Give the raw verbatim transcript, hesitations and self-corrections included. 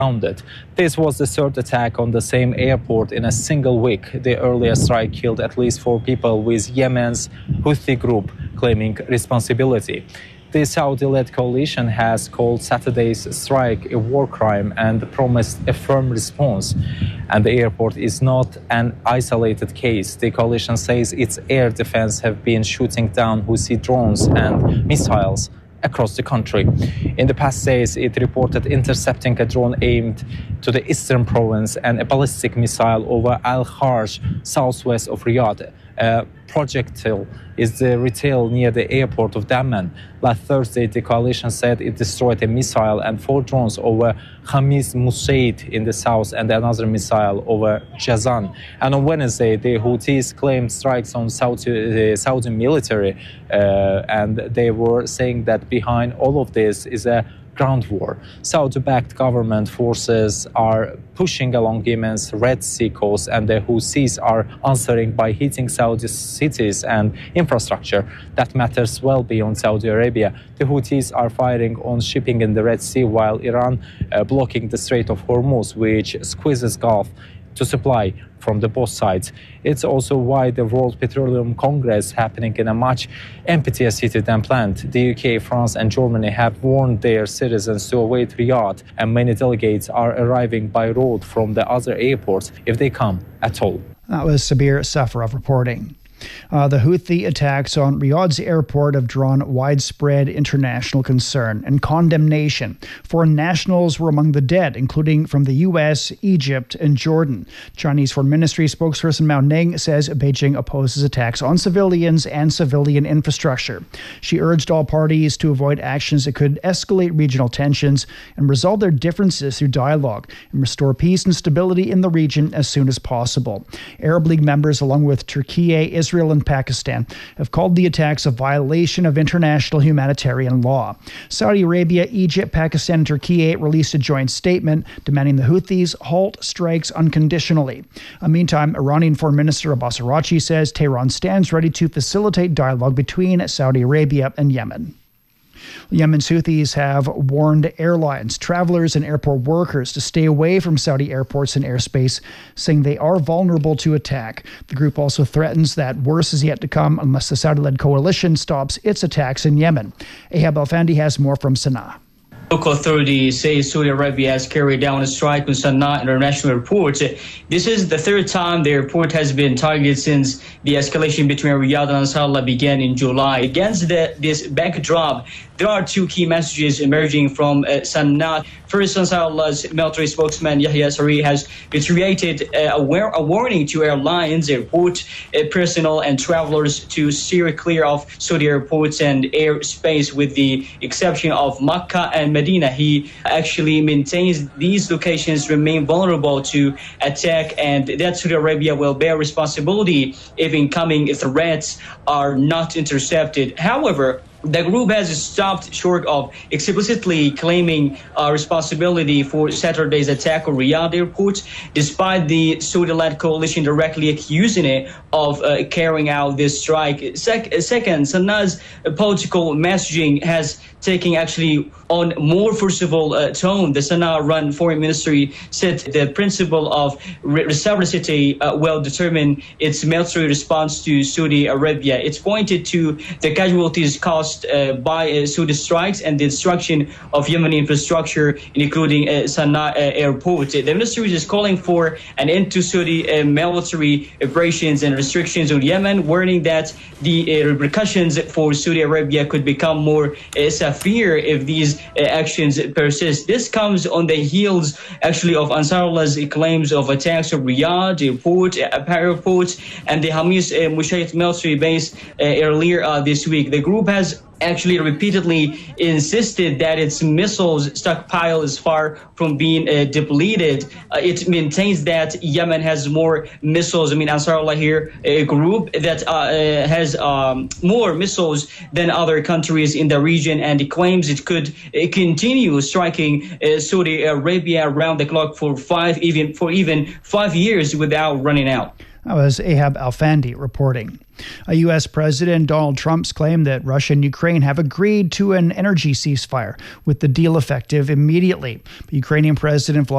grounded. This was the third attack on the same airport in a single week. The earlier strike killed at least four people, with Yemen's Houthi group claiming responsibility. The Saudi-led coalition has called Saturday's strike a war crime and promised a firm response. And the airport is not an isolated case. The coalition says its air defense have been shooting down Houthi drones and missiles across the country. In the past days, it reported intercepting a drone aimed to the eastern province and a ballistic missile over Al-Kharj, southwest of Riyadh. A projectile is the retail near the airport of Dammam. Last Thursday, the coalition said it destroyed a missile and four drones over Khamis Musaid in the south and another missile over Jazan. And on Wednesday, the Houthis claimed strikes on Saudi, uh, Saudi military, uh, and they were saying that behind all of this is a ground war. Saudi-backed government forces are pushing along Yemen's Red Sea coast, and the Houthis are answering by hitting Saudi cities and infrastructure that matters well beyond Saudi Arabia. The Houthis are firing on shipping in the Red Sea, while Iran uh, blocking the Strait of Hormuz, which squeezes Gulf to supply from the both sides. It's also why the World Petroleum Congress, happening in a much emptier city than planned. The U K, France and Germany have warned their citizens to await Riyadh, and many delegates are arriving by road from the other airports if they come at all. That was Sabir Safarov reporting. Uh, the Houthi attacks on Riyadh's airport have drawn widespread international concern and condemnation. Foreign nationals were among the dead, including from the U S, Egypt, and Jordan. Chinese Foreign Ministry spokesperson Mao Ning says Beijing opposes attacks on civilians and civilian infrastructure. She urged all parties to avoid actions that could escalate regional tensions and resolve their differences through dialogue and restore peace and stability in the region as soon as possible. Arab League members, along with Turkey, Israel, Israel and Pakistan, have called the attacks a violation of international humanitarian law. Saudi Arabia, Egypt, Pakistan, and Turkey released a joint statement demanding the Houthis halt strikes unconditionally. Uh, meantime, Iranian Foreign Minister Abbas Araghchi says Tehran stands ready to facilitate dialogue between Saudi Arabia and Yemen. Yemen's Houthis have warned airlines, travelers, and airport workers to stay away from Saudi airports and airspace, saying they are vulnerable to attack. The group also threatens that worse is yet to come unless the Saudi-led coalition stops its attacks in Yemen. Ahab Alfandi has more from Sana'a. Local authorities say Saudi Arabia has carried down a strike on Sana'a International Airport. This is the third time the airport has been targeted since the escalation between Riyadh and Ansarallah began in July. Against the, this backdrop, there are two key messages emerging from uh, Sana'a. First, Ansarallah's military spokesman Yahya Sari has reiterated uh, a, war- a warning to airlines, airport uh, personnel, and travelers to steer clear of Saudi airports and airspace, with the exception of Makkah and Medina. He actually maintains these locations remain vulnerable to attack, and that Saudi Arabia will bear responsibility if incoming threats are not intercepted. However, the group has stopped short of explicitly claiming uh, responsibility for Saturday's attack on Riyadh airport, despite the Saudi-led coalition directly accusing it of uh, carrying out this strike. Sec- second, Sana'a's political messaging has taken actually on more forcible uh, tone. The Sana'a-run foreign ministry said the principle of re- reciprocity uh, will determine its military response to Saudi Arabia. It's pointed to the casualties caused Uh, by uh, Saudi strikes and the destruction of Yemeni infrastructure, including uh, Sana'a uh, airport. The ministry is calling for an end to Saudi uh, military operations and restrictions on Yemen, warning that the uh, repercussions for Saudi Arabia could become more uh, severe if these uh, actions persist. This comes on the heels, actually, of Ansarallah's claims of attacks on Riyadh airport, uh, airport, and the Hamis uh, Mushayt military base uh, earlier uh, this week. The group has actually repeatedly insisted that its missiles stockpile is far from being uh, depleted. Uh, it maintains that Yemen has more missiles. I mean, Ansarallah here, a group that uh, has um, more missiles than other countries in the region, and it claims it could uh, continue striking uh, Saudi Arabia around the clock for five, even for even five years without running out. That was Ahab Alfandi reporting. A U S President Donald Trump's claim that Russia and Ukraine have agreed to an energy ceasefire, with the deal effective immediately. But Ukrainian President Vladimir